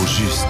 juste.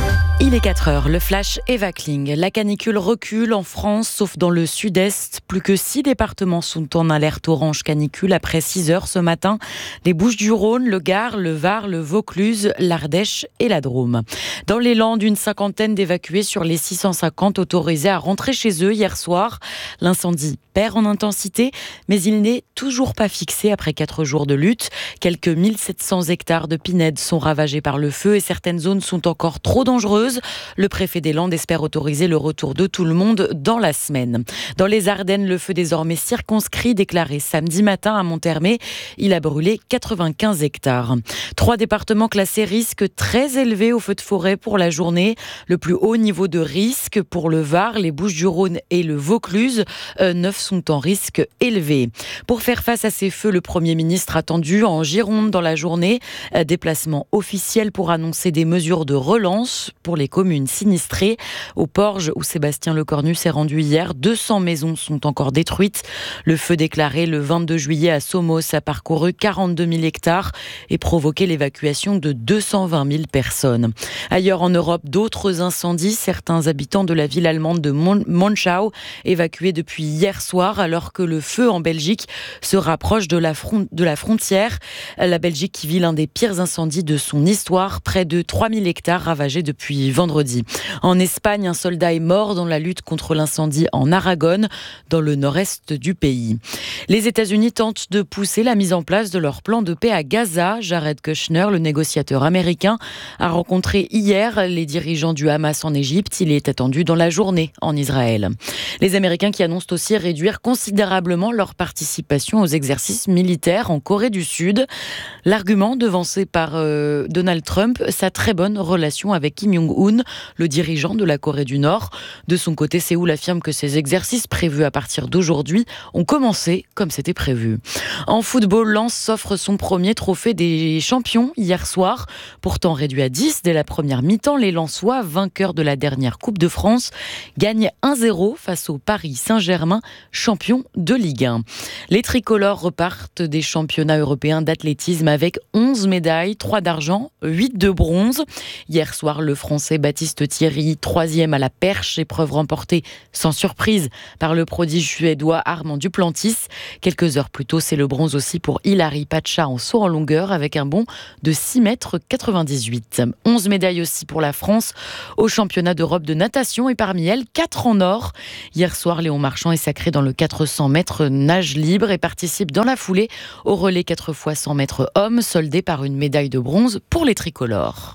Il est 4 heures, le flash Eva Kling. La canicule recule en France, sauf dans le sud-est. Plus que 6 départements sont en alerte orange canicule après 6 heures ce matin. Les Bouches-du-Rhône, le Gard, le Var, le Vaucluse, l'Ardèche et la Drôme. Dans les Landes, une cinquantaine d'évacués sur les 650 autorisés à rentrer chez eux hier soir. L'incendie perd en intensité, mais il n'est toujours pas fixé après 4 jours de lutte. Quelques 1700 hectares de pinèdes sont ravagés par le feu et certaines zones sont encore trop dangereuses. Le préfet des Landes espère autoriser le retour de tout le monde dans la semaine. Dans les Ardennes, le feu désormais circonscrit, déclaré samedi matin à Monthermé. Il a brûlé 95 hectares. 3 départements classés risque très élevé au feu de forêt pour la journée. Le plus haut niveau de risque pour le Var, les Bouches-du-Rhône et le Vaucluse. 9 sont en risque élevé. Pour faire face à ces feux, le Premier ministre attendu en Gironde dans la journée. Déplacement officiel pour annoncer des mesures de relance pour les communes sinistrées. Au Porge, où Sébastien Lecornu s'est rendu hier, 200 maisons sont encore détruites. Le feu déclaré le 22 juillet à Somos a parcouru 42 000 hectares et provoqué l'évacuation de 220 000 personnes. Ailleurs en Europe, d'autres incendies. Certains habitants de la ville allemande de Monschau évacués depuis hier soir, alors que le feu en Belgique se rapproche de la frontière. La Belgique qui vit l'un des pires incendies de son histoire, près de 3000 hectares ravagés depuis vendredi. En Espagne, un soldat est mort dans la lutte contre l'incendie en Aragon, dans le nord-est du pays. Les États-Unis tentent de pousser la mise en place de leur plan de paix à Gaza. Jared Kushner, le négociateur américain, a rencontré hier les dirigeants du Hamas en Égypte. Il est attendu dans la journée en Israël. Les Américains qui annoncent aussi réduire considérablement leur participation aux exercices militaires en Corée du Sud. L'argument devancé par Donald Trump, sa très bonne relation avec Kim Jong-un, le dirigeant de la Corée du Nord. De son côté, Séoul affirme que ces exercices prévus à partir d'aujourd'hui ont commencé comme c'était prévu. En football, Lens s'offre son premier trophée des champions hier soir. Pourtant réduit à 10 dès la première mi-temps, les Lensois, vainqueurs de la dernière Coupe de France, gagnent 1-0 face au Paris Saint-Germain, champion de Ligue 1. Les tricolores repartent des championnats européens d'athlétisme avec 11 médailles, 3 d'argent, 8 de bronze. Hier soir, le Français Baptiste Thierry, 3e à la perche, épreuve remportée sans surprise par le prodige suédois Armand Duplantis. Quelques heures plus tôt, c'est le bronze aussi pour Hilary Pacha en saut en longueur avec un bond de 6,98 m. 11 médailles aussi pour la France au championnat d'Europe de natation et parmi elles, 4 en or. Hier soir, Léon Marchand est sacré dans le 400 mètres nage libre et participe dans la foulée au relais 4 x 100 mètres hommes, soldé par une médaille de bronze pour les tricolores.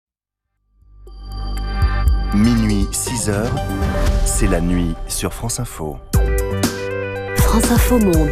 Minuit, 6 heures, c'est la nuit sur France Info. France Info Monde.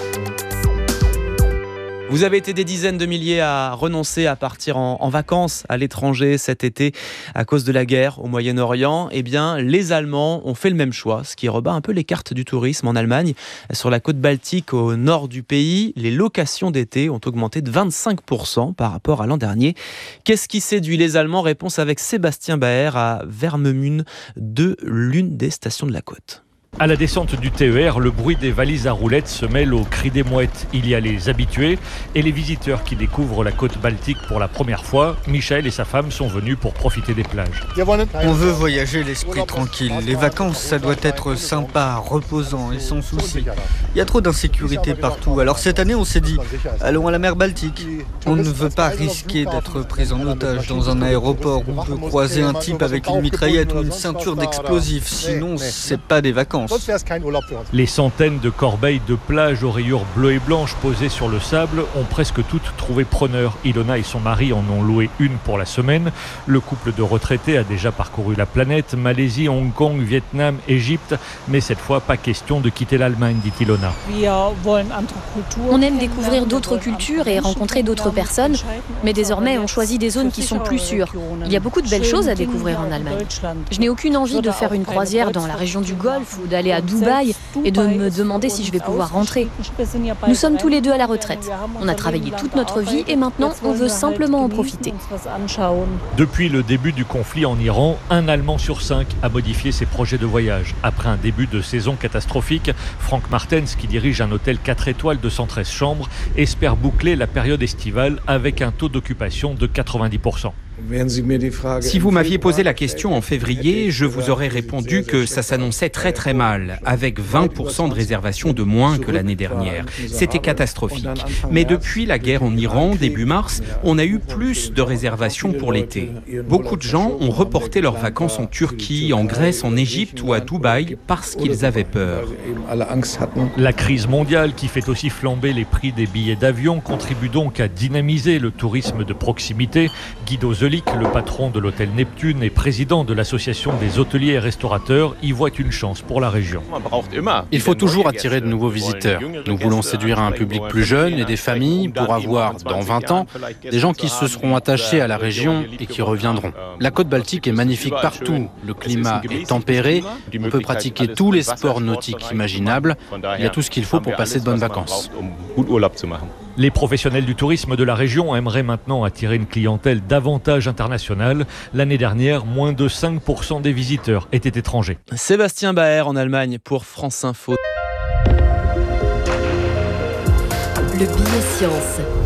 Vous avez été des dizaines de milliers à renoncer à partir en vacances à l'étranger cet été à cause de la guerre au Moyen-Orient. Eh bien, les Allemands ont fait le même choix, ce qui rebat un peu les cartes du tourisme en Allemagne. Sur la côte baltique au nord du pays, les locations d'été ont augmenté de 25% par rapport à l'an dernier. Qu'est-ce qui séduit les Allemands ? Réponse avec Sébastien Baer à Vermemünde, de l'une des stations de la côte. À la descente du TER, le bruit des valises à roulettes se mêle au cri des mouettes. Il y a les habitués et les visiteurs qui découvrent la côte baltique pour la première fois. Michel et sa femme sont venus pour profiter des plages. On veut voyager l'esprit tranquille. Les vacances, ça doit être sympa, reposant et sans souci. Il y a trop d'insécurité partout. Alors cette année, on s'est dit, allons à la mer Baltique. On ne veut pas risquer d'être pris en otage dans un aéroport ou de croiser un type avec une mitraillette ou une ceinture d'explosifs. Sinon, c'est pas des vacances. Les centaines de corbeilles de plage aux rayures bleues et blanches posées sur le sable ont presque toutes trouvé preneur. Ilona et son mari en ont loué une pour la semaine. Le couple de retraités a déjà parcouru la planète, Malaisie, Hong Kong, Vietnam, Égypte. Mais cette fois, pas question de quitter l'Allemagne, dit Ilona. On aime découvrir d'autres cultures et rencontrer d'autres personnes, mais désormais on choisit des zones qui sont plus sûres. Il y a beaucoup de belles choses à découvrir en Allemagne. Je n'ai aucune envie de faire une croisière dans la région du Golfe ou d'aller à Dubaï et de me demander si je vais pouvoir rentrer. Nous sommes tous les deux à la retraite. On a travaillé toute notre vie et maintenant on veut simplement en profiter. Depuis le début du conflit en Iran, 1 Allemand sur 5 a modifié ses projets de voyage. Après un début de saison catastrophique, Frank Martens, qui dirige un hôtel 4 étoiles de 113 chambres, espère boucler la période estivale avec un taux d'occupation de 90%. Si vous m'aviez posé la question en février, je vous aurais répondu que ça s'annonçait très très mal, avec 20% de réservations de moins que l'année dernière. C'était catastrophique. Mais depuis la guerre en Iran, début mars, on a eu plus de réservations pour l'été. Beaucoup de gens ont reporté leurs vacances en Turquie, en Grèce, en Égypte ou à Dubaï parce qu'ils avaient peur. La crise mondiale qui fait aussi flamber les prix des billets d'avion contribue donc à dynamiser le tourisme de proximité. Guido Zelic, le patron de l'hôtel Neptune et président de l'association des hôteliers et restaurateurs, y voit une chance pour la région. Il faut toujours attirer de nouveaux visiteurs. Nous voulons séduire un public plus jeune et des familles pour avoir, dans 20 ans, des gens qui se seront attachés à la région et qui reviendront. La côte Baltique est magnifique partout. Le climat est tempéré. On peut pratiquer tous les sports nautiques imaginables. Il y a tout ce qu'il faut pour passer de bonnes vacances. Les professionnels du tourisme de la région aimeraient maintenant attirer une clientèle davantage internationale. L'année dernière, moins de 5% des visiteurs étaient étrangers. Sébastien Baer en Allemagne pour France Info. Le billet science.